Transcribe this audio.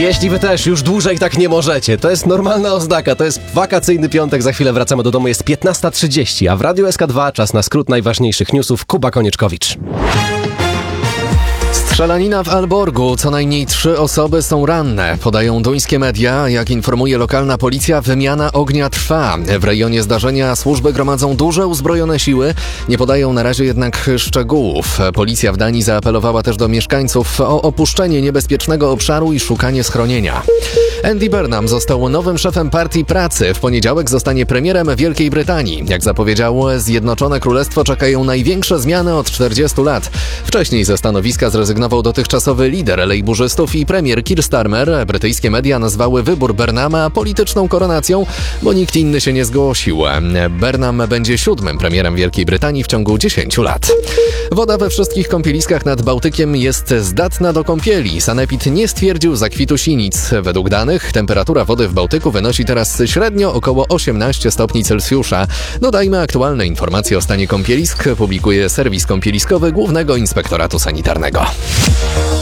Jeśli wy też już dłużej tak nie możecie, to jest normalna oznaka, to jest wakacyjny piątek, za chwilę wracamy do domu, jest 15:30, a w Radiu SK2 czas na skrót najważniejszych newsów. Kuba Konieczkowicz. Strzelanina w Aalborgu. Co najmniej 3 osoby są ranne. Podają duńskie media. Jak informuje lokalna policja, wymiana ognia trwa. W rejonie zdarzenia służby gromadzą duże uzbrojone siły. Nie podają na razie jednak szczegółów. Policja w Danii zaapelowała też do mieszkańców o opuszczenie niebezpiecznego obszaru i szukanie schronienia. Andy Burnham został nowym szefem Partii Pracy. W poniedziałek zostanie premierem Wielkiej Brytanii. Jak zapowiedziało Zjednoczone Królestwo, czekają największe zmiany od 40 lat. Wcześniej ze stanowiska zrezygnował dotychczasowy lider lejburzystów i premier Keir Starmer. Brytyjskie media nazwały wybór Burnhama polityczną koronacją, bo nikt inny się nie zgłosił. Burnham będzie 7. premierem Wielkiej Brytanii w ciągu 10 lat. Woda we wszystkich kąpieliskach nad Bałtykiem jest zdatna do kąpieli. Sanepid nie stwierdził zakwitu sinic. Według danych temperatura wody w Bałtyku wynosi teraz średnio około 18 stopni Celsjusza. Dodajmy, aktualne informacje o stanie kąpielisk publikuje serwis kąpieliskowy Głównego Inspektoratu Sanitarnego.